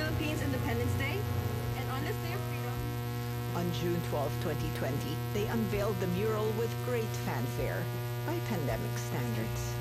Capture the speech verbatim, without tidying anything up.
Philippines Independence Day, and on this day of freedom, On June twelfth, twenty twenty, they unveiled the mural with great fanfare by pandemic standards.